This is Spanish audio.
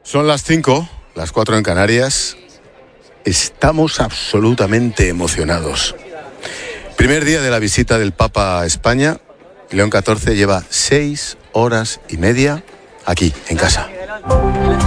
Son las 5, las 4 en Canarias. Estamos absolutamente emocionados. Primer día de la visita del Papa a España. León XIV lleva 6 horas y media aquí, en casa.